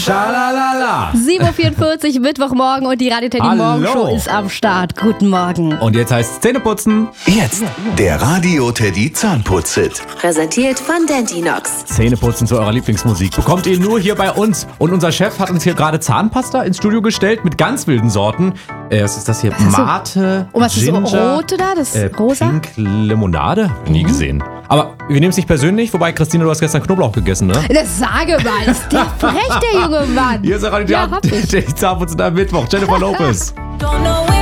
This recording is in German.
Schalalala. 7.44 Uhr, Mittwochmorgen und die Radio Teddy Morgenshow ist am Start. Guten Morgen. Und jetzt heißt es Zähneputzen. Jetzt der Radio Teddy Zahnputz-Hit. Präsentiert von Dentinox. Zähneputzen zu eurer Lieblingsmusik bekommt ihr nur hier bei uns. Und unser Chef hat uns hier gerade Zahnpasta ins Studio gestellt mit ganz wilden Sorten. Was ist das hier? Mate, Und was ist so Ginger, rote da? Das rosa? Pink Limonade? Nie gesehen. Aber wir nehmen es nicht persönlich, wobei, Christine, du hast gestern Knoblauch gegessen, ne? Das sage mal, ist der frech, der junge Mann. Hier ist der Radio Ja, hab ich. Teddy Zahnputzen am Mittwoch. Jennifer Lopez.